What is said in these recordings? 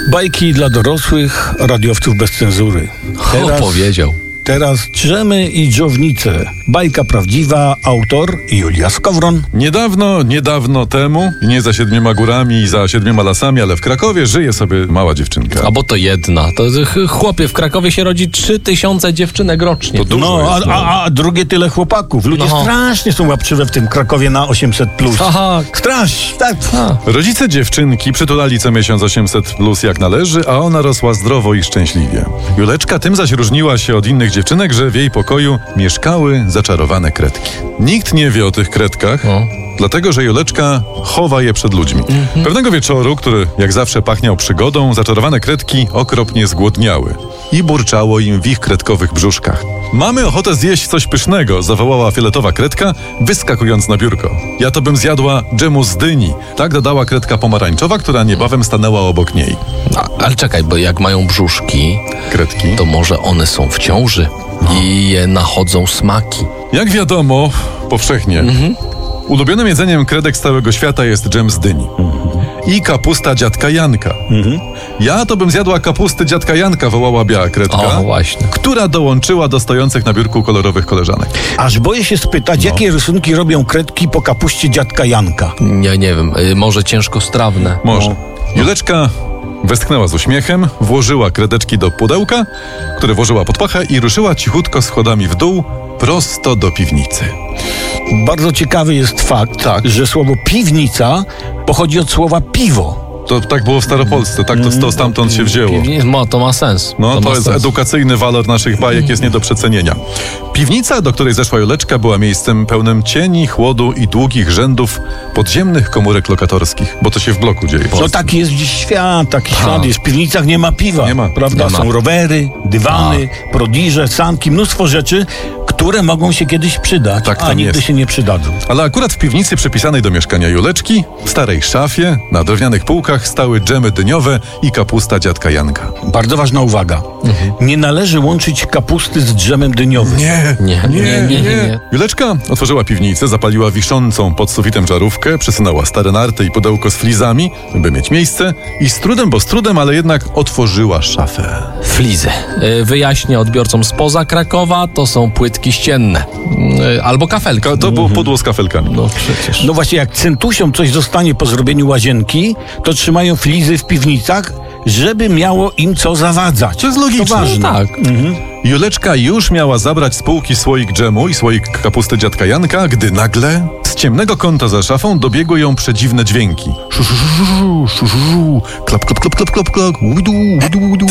Bajki dla dorosłych, radiowców bez cenzury. Powiedział. Teraz Drzemy i dżownice. Bajka prawdziwa, autor Julia Skowron. Niedawno temu, nie za 7 górami i za 7 lasami, ale w Krakowie żyje sobie mała dziewczynka. A bo to jedna. To chłopie, w Krakowie się rodzi 3000 dziewczynek rocznie. To dużo jest, a drugie tyle chłopaków. Ludzie strasznie są łapczywe w tym Krakowie na 800+. Aha. Strasznie, tak. Rodzice dziewczynki przytulali co miesiąc 800+ jak należy, a ona rosła zdrowo i szczęśliwie. Juleczka tym zaś różniła się od innych dziewczynek, że w jej pokoju mieszkały zaczarowane kredki. Nikt nie wie o tych kredkach, dlatego że Juleczka chowa je przed ludźmi. Pewnego wieczoru, który jak zawsze pachniał przygodą, zaczarowane kredki okropnie zgłodniały i burczało im w ich kredkowych brzuszkach. Mamy ochotę zjeść coś pysznego, zawołała fioletowa kredka, wyskakując na biurko. Ja to bym zjadła dżemu z dyni. Tak dodała kredka pomarańczowa, która niebawem stanęła obok niej. Ale czekaj, bo jak mają brzuszki, Kredki. to może one są w ciąży i je nachodzą smaki. Jak wiadomo, powszechnie, ulubionym jedzeniem kredek z całego świata jest dżem z dyni. I kapusta dziadka Janka. Ja to bym zjadła kapusty dziadka Janka, wołała biała kredka, O, właśnie. która dołączyła do stojących na biurku kolorowych koleżanek. Aż boję się spytać, jakie rysunki robią kredki po kapuście dziadka Janka. Nie wiem, może ciężkostrawne. Może. Juleczka westchnęła z uśmiechem, włożyła kredeczki do pudełka, które włożyła pod pachę i ruszyła cichutko schodami w dół, prosto do piwnicy. Bardzo ciekawy jest fakt, że słowo piwnica pochodzi od słowa piwo. To tak było w Staropolsce, tak to stamtąd się wzięło. To ma sens. No, to ma jest sens. edukacyjny walor naszych bajek, jest nie do przecenienia. Piwnica, do której zeszła Juleczka, była miejscem pełnym cieni, chłodu i długich rzędów podziemnych komórek lokatorskich, bo to się w bloku dzieje. No taki jest dziś świat, taki świat jest. W piwnicach nie ma piwa, Nie ma. prawda? Nie ma. Są rowery, dywany, prodiże, sanki, mnóstwo rzeczy, które mogą się kiedyś przydać, Tak a tam nigdy jest. się nie przydadzą. Ale akurat w piwnicy przypisanej do mieszkania Juleczki, w starej szafie, na drewnianych półkach stały dżemy dyniowe i kapusta dziadka Janka. Bardzo ważna uwaga. Nie należy łączyć kapusty z drzemem dyniowym. Nie. Juleczka otworzyła piwnicę, zapaliła wiszącą pod sufitem żarówkę, przesunęła stare narty i pudełko z flizami, by mieć miejsce i z trudem, ale jednak otworzyła szafę. Flizy. Wyjaśnię odbiorcom spoza Krakowa, to są płytki ścienne. Albo kafelki. To było pudło z kafelkami. No przecież. No właśnie, jak centusiom coś zostanie po zrobieniu łazienki, to trzymają flizy w piwnicach, żeby miało im co zawadzać. To jest logiczne. To ważne. Tak. Juleczka już miała zabrać z półki słoik dżemu i słoik kapusty dziadka Janka, gdy nagle z ciemnego kąta za szafą dobiegły ją przedziwne dźwięki. Szu, szu, szu, szu, szu, szu, szu. Klap, klap, klap, klap, klap, klap. Łudu, łudu, łudu.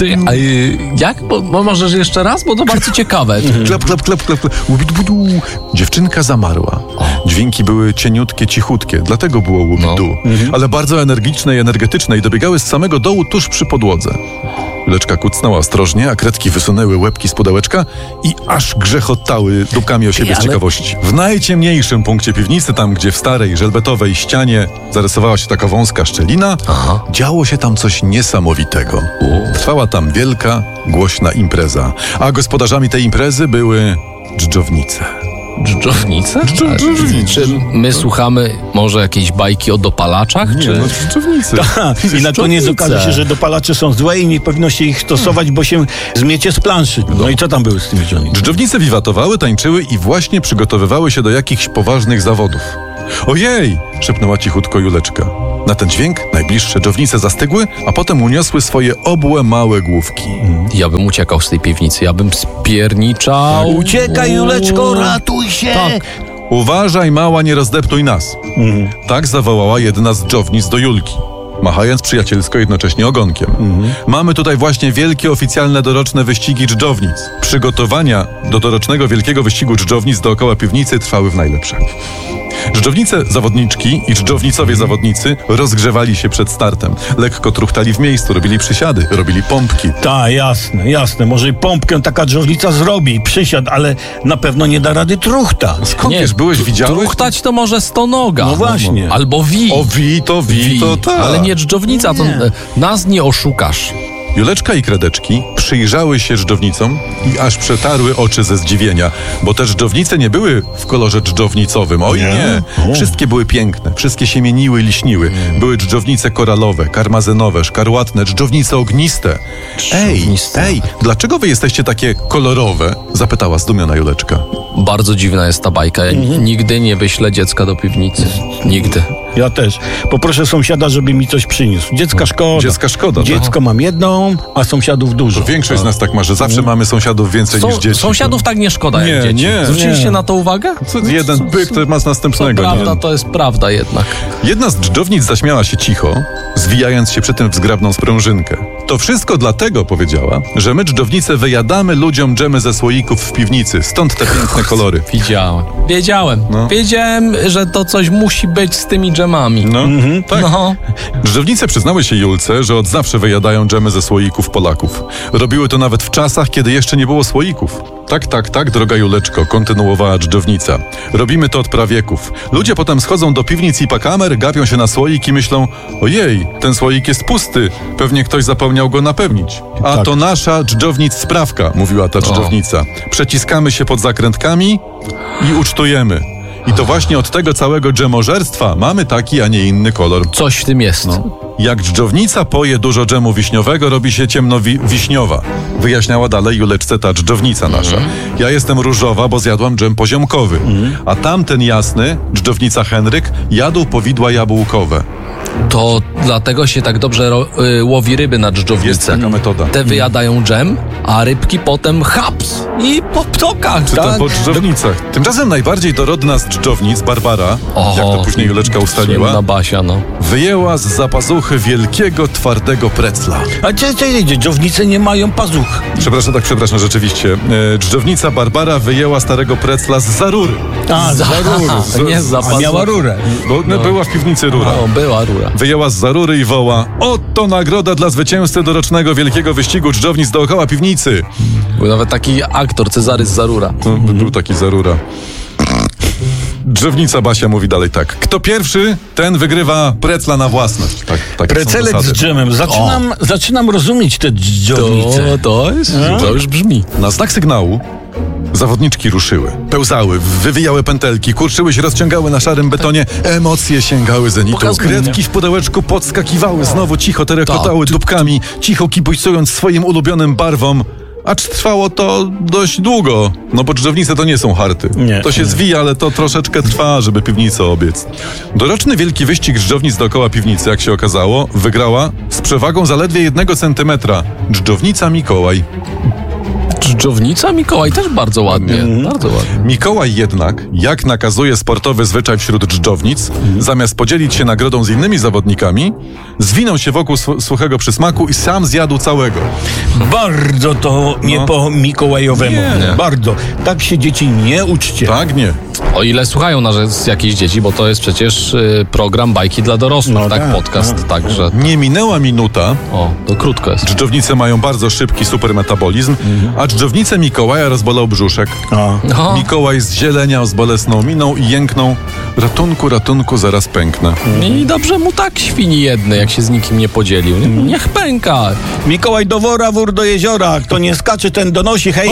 Jak? Bo możesz jeszcze raz? Bo to bardzo ciekawe. Klap, klap, klap, klap, klap. Łubidu, łudu. Dziewczynka zamarła. Dźwięki były cieniutkie, cichutkie, dlatego było łubidu. Ale bardzo energiczne i energetyczne i dobiegały z samego dołu tuż przy podłodze. Juleczka kucnęła ostrożnie, a kredki wysunęły łebki z pudełeczka i aż grzechotały dupkami o siebie z ciekawości. W najciemniejszym punkcie piwnicy, tam gdzie w starej, żelbetowej ścianie zarysowała się taka wąska szczelina, działo się tam coś niesamowitego. Trwała tam wielka, głośna impreza, a gospodarzami tej imprezy były dżdżownice. Dżdżownice? Czy my słuchamy może jakiejś bajki o dopalaczach? Nie, Czy... no dżdżownice. I na koniec okaże się, że dopalacze są złe i nie powinno się ich stosować, bo się zmiecie z planszy. No i co tam były z tymi dżdżownicami? Dżdżownice wiwatowały, tańczyły i właśnie przygotowywały się do jakichś poważnych zawodów. Ojej! Szepnęła cichutko Juleczka. Na ten dźwięk najbliższe dżdżownice zastygły, a potem uniosły swoje obłe małe główki. Ja bym uciekał z tej piwnicy, ja bym spierniczał. Uciekaj, Juleczko, ratuj się! Tak. Uważaj, mała, nie rozdeptuj nas. Tak zawołała jedna z dżdżownic do Julki, machając przyjacielsko jednocześnie ogonkiem. Mamy tutaj właśnie wielkie oficjalne doroczne wyścigi dżdżownic. Przygotowania do dorocznego wielkiego wyścigu dżdżownic dookoła piwnicy trwały w najlepsze. Dżdżownice zawodniczki i dżdżownicowie zawodnicy rozgrzewali się przed startem. Lekko truchtali w miejscu, robili przysiady, robili pompki. Tak, jasne. Może i pompkę taka dżdżownica zrobi, przysiad, ale na pewno nie da rady truchta. Skąd Nie, wiesz, byłeś, widziałeś? Truchtać to może stonoga. No właśnie. Albo wi. O, wi, to tak. Ale nie dżdżownica, to nas nie oszukasz. Juleczka i Kredeczki przyjrzały się dżdżownicom i aż przetarły oczy ze zdziwienia, bo te dżdżownice nie były w kolorze dżdżownicowym. Oj nie! Wszystkie były piękne, wszystkie się mieniły i liśniły. Były dżdżownice koralowe, karmazynowe, szkarłatne, dżdżownice ogniste. Ej, dlaczego wy jesteście takie kolorowe? Zapytała zdumiona Juleczka. Bardzo dziwna jest ta bajka. Ja nigdy nie wyślę dziecka do piwnicy. Nigdy. Ja też. Poproszę sąsiada, żeby mi coś przyniósł. Dziecka szkoda. Dziecka szkoda, tak? Dziecko mam jedną, a sąsiadów dużo. Większość z nas tak ma, że zawsze mamy sąsiadów więcej niż dzieci. Sąsiadów tak nie szkoda jak dzieci. Nie. Zwróciliście na to uwagę? Jeden byk to ma z następnego. Prawda, to jest prawda jednak. Jedna z dżdżownic zaśmiała się cicho, zwijając się przy tym w zgrabną sprężynkę. To wszystko dlatego, powiedziała, że my dżdżownice wyjadamy ludziom dżemy ze słoików w piwnicy, stąd te piękne kolory. Wiedziałem. Wiedziałem, że to coś musi być z tymi dżemami. Tak. Dżdżownice przyznały się Julce, że od zawsze wyjadają dżemy ze słoików Polaków. Robiły to nawet w czasach, kiedy jeszcze nie było słoików. Tak, droga Juleczko, kontynuowała dżdżownica. Robimy to od prawieków. Ludzie potem schodzą do piwnic i pakamer, gapią się na słoik i myślą: ojej, ten słoik jest pusty, pewnie ktoś zapomniał go napełnić. A to nasza dżdżownic sprawka, mówiła ta dżdżownica. Przeciskamy się pod zakrętkami i ucztujemy. I to właśnie od tego całego dżemożerstwa mamy taki, a nie inny kolor. Coś w tym jest. Jak dżdżownica poje dużo dżemu wiśniowego, robi się ciemno-wiśniowa. Wyjaśniała dalej Juleczce ta dżdżownica nasza. Ja jestem różowa, bo zjadłam dżem poziomkowy. A tamten jasny, dżdżownica Henryk, jadł powidła jabłkowe. To dlatego się tak dobrze łowi ryby na Jest dżdżownicę. taka metoda. Te wyjadają dżem, a rybki potem haps i po ptokach. Czy to po dżdżownicach. Tymczasem najbardziej dorodna z dżdżownic, Barbara, jak to później Juleczka ustaliła, Na Basia, wyjęła z zapazuchy wielkiego, twardego precla. A dżdżownice nie mają pazuch. Przepraszam, rzeczywiście. Dżdżownica Barbara wyjęła starego precla z zarury. Za rury. Nie z zapasu. A miała rurę. Bo była w piwnicy rura. Była rura. Wyjęła z zarury i woła: oto nagroda dla zwycięzcy dorocznego wielkiego wyścigu dżdżownic dookoła piwnicy. Był nawet taki aktor, Cezary z Zarura. Był taki zarura. Dżdżownica Basia mówi dalej tak: kto pierwszy, ten wygrywa precla na własność. Tak Precelek z dżemem. Zaczynam rozumieć te dżdżownice. To już brzmi. Na znak sygnału zawodniczki ruszyły, pełzały, wywijały pętelki, kurczyły się, rozciągały na szarym betonie, emocje sięgały zenitu. Kredki w pudełeczku podskakiwały, znowu cicho terekotały dupkami, cicho kibucując swoim ulubionym barwom. Acz trwało to dość długo, bo dżdżownice to nie są harty. To się zwija, ale to troszeczkę trwa, żeby piwnicę obiec. Doroczny wielki wyścig dżdżownic dookoła piwnicy, jak się okazało, wygrała z przewagą zaledwie 1 centymetra dżdżownica Mikołaj. Dżdżownica Mikołaj też bardzo ładnie. Bardzo ładnie. Mikołaj jednak, jak nakazuje sportowy zwyczaj wśród dżdżownic, zamiast podzielić się nagrodą z innymi zawodnikami, zwinął się wokół suchego przysmaku i sam zjadł całego. Bardzo to nie po mikołajowemu. Nie. Bardzo. Tak się dzieci nie uczcie. Tak, nie. O ile słuchają nas jakieś dzieci, bo to jest przecież program bajki dla dorosłych, podcast. Także Nie minęła minuta. to krótko jest. Dżdżownice mają bardzo szybki supermetabolizm, a dżdżownicę Mikołaja rozbolał brzuszek. Mikołaj zzieleniał z bolesną miną i jęknął: ratunku, zaraz pęknę. I dobrze mu tak świni jedne, jak się z nikim nie podzielił. Niech pęka. Mikołaj do wora, wór do jeziora. Kto nie skacze, ten donosi. Hej.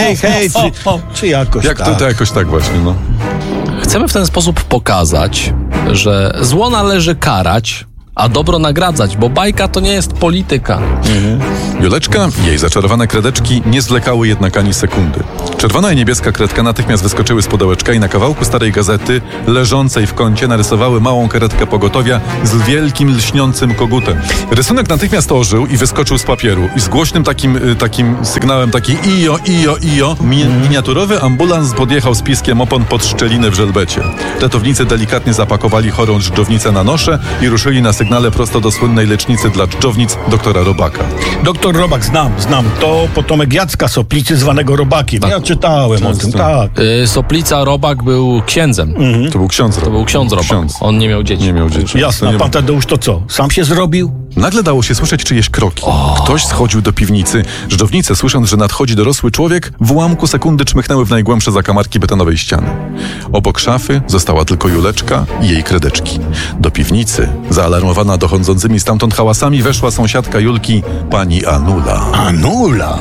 Czy jakoś To jakoś tak właśnie, Chcemy w ten sposób pokazać, że zło należy karać, a dobro nagradzać, bo bajka to nie jest polityka. Juleczka i jej zaczarowane kredeczki nie zwlekały jednak ani sekundy. Czerwona i niebieska kredka natychmiast wyskoczyły z pudełeczka i na kawałku starej gazety, leżącej w kącie, narysowały małą karetkę pogotowia z wielkim, lśniącym kogutem. Rysunek natychmiast ożył i wyskoczył z papieru. I z głośnym takim sygnałem, ijo, miniaturowy ambulans podjechał z piskiem opon pod szczelinę w żelbecie. Ratownicy delikatnie zapakowali chorą dżdżownicę na nosze i ruszyli na sygnale prosto do słynnej lecznicy dla dżdżownic doktora Robaka. Doktor Robak, znam. To potomek Jacka Soplicy, zwanego Robakiem. Ja czytałem o tym, tak. Soplica Robak był księdzem. To był ksiądz Robak. To był ksiądz Robak. On nie miał dzieci. Nie miał dzieci. Jasne, a pan Tadeusz to co? Sam się zrobił? Nagle dało się słyszeć czyjeś kroki. Ktoś schodził do piwnicy. Żdżownice, słysząc, że nadchodzi dorosły człowiek, w ułamku sekundy czmychnęły w najgłębsze zakamarki betonowej ściany. Obok szafy została tylko Juleczka i jej kredeczki. Do piwnicy, zaalarmowana dochodzącymi stamtąd hałasami, weszła sąsiadka Julki, pani Anula. Anula.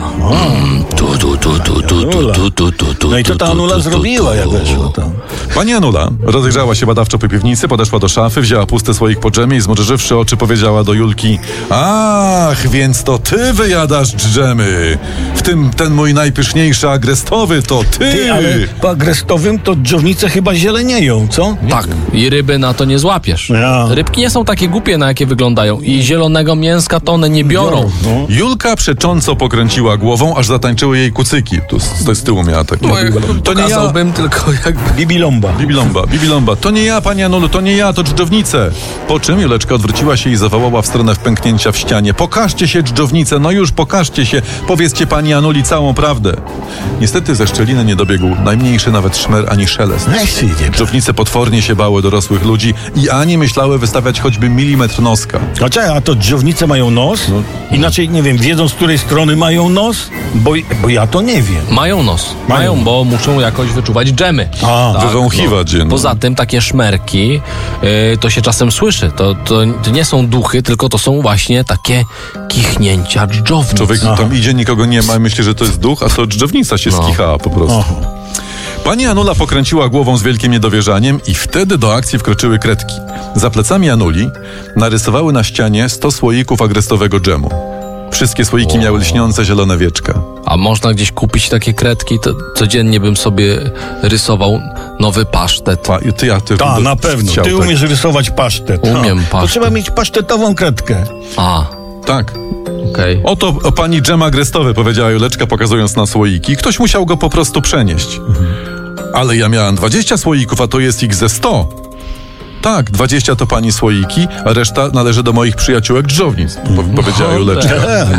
No i co ta Anula zrobiła, jak weszła tam? Pani Anula rozejrzała się badawczo po piwnicy, podeszła do szafy, wzięła pusty słoik po dżemie i zmrużywszy oczy powiedziała do Julki: ach, więc to ty wyjadasz dżemy. W tym ten mój najpyszniejszy agrestowy to ty. Ty, ale po agrestowym to dżownice chyba zielenieją, co? Tak, i ryby na to nie złapiesz. Ja. Rybki nie są takie głupie, na jakie wyglądają. I zielonego mięska to one nie biorą. No. Julka przecząco pokręciła głową, aż zatańczyły jej kucyki. To z tyłu miała takie. To nie pokazałbym, tylko jakby... Bibilomba. Bibilomba. To nie ja, pani Anulu, to nie ja, to dżdżownice. Po czym Juleczka odwróciła się i zawołała w stronę wpęknięcia w ścianie: pokażcie się, dżdżownice, no już pokażcie się, powiedzcie pani Anuli całą prawdę. Niestety ze szczeliny nie dobiegł najmniejszy nawet szmer ani szelest. Dżdżownice potwornie się bały dorosłych ludzi i ani myślały wystawiać choćby milimetr noska. A to dżdżownice mają nos? Inaczej, nie wiem, wiedzą, z której strony mają nos? Bo ja to nie wiem. Mają nos. Mają, bo muszą jakoś wyczuwać dżemy. Wywąchiwać je. Poza tym takie szmerki, to się czasem słyszy. To nie są duchy, tylko to są właśnie takie kichnięcia dżdżownic. Człowiek tam idzie, nikogo nie ma i myśli, że to jest duch, a to dżdżownica się skichała po prostu. Pani Anula pokręciła głową z wielkim niedowierzaniem i wtedy do akcji wkroczyły kredki. Za plecami Anuli narysowały na ścianie 100 słoików agrestowego dżemu. Wszystkie słoiki miały lśniące zielone wieczka. A można gdzieś kupić takie kredki? To codziennie bym sobie rysował nowy pasztet. Tak, na pewno. Ty umiesz rysować pasztet. Umiem pasztet. To trzeba mieć pasztetową kredkę. Tak. Okay. Oto pani dżem agrestowy, powiedziała Juleczka, pokazując na słoiki. Ktoś musiał go po prostu przenieść. Ale ja miałam 20 słoików, a to jest ich ze 100. Tak, 20 to pani słoiki, a reszta należy do moich przyjaciółek dżdżownic, powiedziała Juleczka.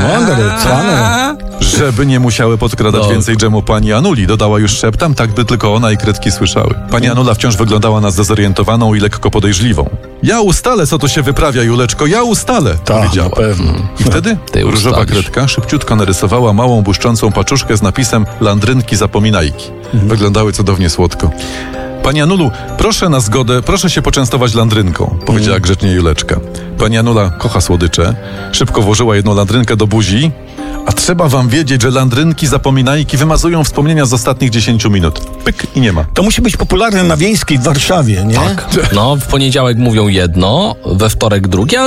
Żeby nie musiały podkradać więcej dżemu pani Anuli, dodała już szeptem, tak by tylko ona i kredki słyszały. Pani Anula wciąż wyglądała na zdezorientowaną i lekko podejrzliwą. Ja ustalę, co to się wyprawia, Juleczko, ja ustalę, powiedziała. Na pewno. I wtedy różowa kredka szybciutko narysowała małą błyszczącą paczuszkę z napisem Landrynki zapominajki. Wyglądały cudownie słodko. Pani Anulu, proszę na zgodę, proszę się poczęstować landrynką, powiedziała grzecznie Juleczka. Pani Anula kocha słodycze, szybko włożyła jedną landrynkę do buzi, a trzeba wam wiedzieć, że landrynki zapominajki wymazują wspomnienia z ostatnich 10 minut. Pyk i nie ma. To musi być popularne na Wiejskiej w Warszawie, nie? Tak. No, w poniedziałek mówią jedno, we wtorek drugie, a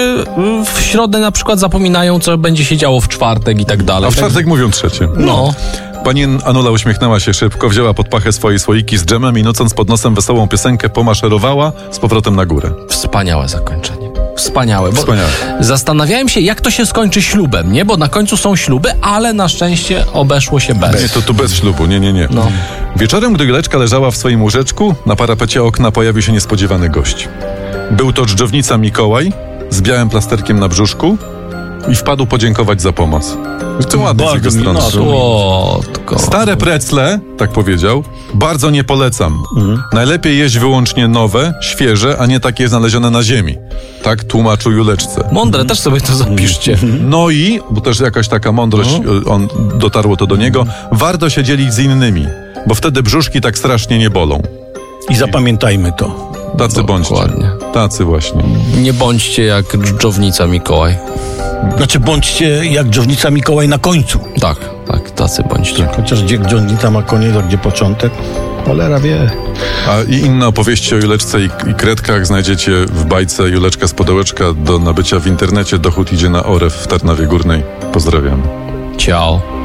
w środę na przykład zapominają, co będzie się działo w czwartek i tak dalej. A w czwartek mówią trzecie. No. Pani Anula uśmiechnęła się szybko, wzięła pod pachę swoje słoiki z dżemem i nucąc pod nosem wesołą piosenkę pomaszerowała z powrotem na górę. Wspaniałe zakończenie. Wspaniałe. Zastanawiałem się, jak to się skończy ślubem, nie? Bo na końcu są śluby, ale na szczęście obeszło się bez. Nie, to tu bez ślubu, nie. No. Wieczorem, gdy Juleczka leżała w swoim łóżeczku, na parapecie okna pojawił się niespodziewany gość. Był to dżdżownica Mikołaj z białym plasterkiem na brzuszku i wpadł podziękować za pomoc. To ładnie z jego strony. Słodko. Stare precle, tak powiedział, bardzo nie polecam. Najlepiej jeść wyłącznie nowe, świeże, a nie takie znalezione na ziemi. Tak tłumaczył Juleczce. Mądre, też sobie to zapiszcie. No i, bo też jakaś taka mądrość, dotarło to do niego, warto się dzielić z innymi, bo wtedy brzuszki tak strasznie nie bolą. I zapamiętajmy to. Tacy bądźcie. Tacy właśnie. Nie bądźcie jak dżdżownica Mikołaj. Znaczy bądźcie jak dżdżownica Mikołaj na końcu. Tak, tacy bądźcie. Chociaż gdzie dżdżownica ma koniec, a gdzie początek, cholera wie. A i inne opowieści o Juleczce i kredkach znajdziecie w bajce Juleczka z Pudełeczka do nabycia w internecie. Dochód idzie na Orew w Tarnowie Górnej. Pozdrawiam. Ciao.